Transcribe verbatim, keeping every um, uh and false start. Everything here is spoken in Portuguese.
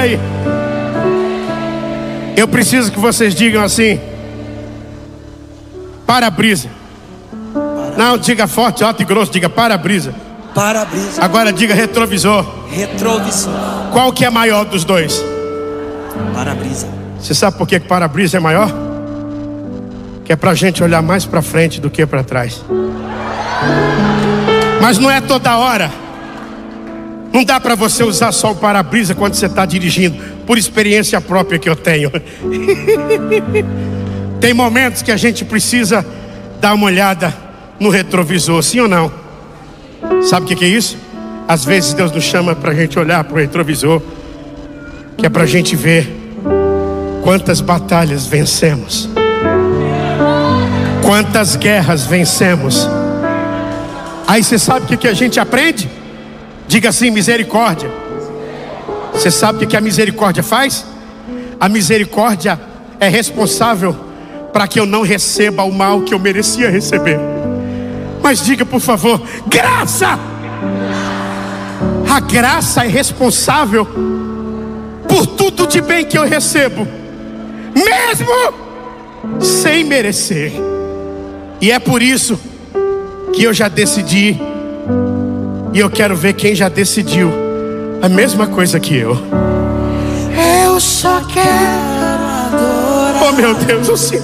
aí. Eu preciso que vocês digam assim: para-brisa. Não, diga forte, alto e grosso, diga para-brisa. Para-brisa. Agora diga retrovisor. Retrovisor. Qual que é maior dos dois? Para-brisa. Você sabe por que que para-brisa é maior? Que é pra gente olhar mais pra frente do que pra trás. Mas não é toda hora. Não dá pra você usar só o para-brisa quando você está dirigindo. Por experiência própria que eu tenho. Tem momentos que a gente precisa dar uma olhada no retrovisor, sim ou não? Sabe o que que é isso? Às vezes Deus nos chama pra gente olhar pro retrovisor, que é pra gente ver quantas batalhas vencemos, quantas guerras vencemos. Aí você sabe o que que a gente aprende? Diga assim: misericórdia. Você sabe o que que a misericórdia faz? A misericórdia é responsável para que eu não receba o mal que eu merecia receber. Mas diga, por favor, graça. A graça é responsável por tudo de bem que eu recebo, mesmo sem merecer. E é por isso que eu já decidi, e eu quero ver quem já decidiu a mesma coisa que eu. Eu só quero adorar. Oh meu Deus, eu sinto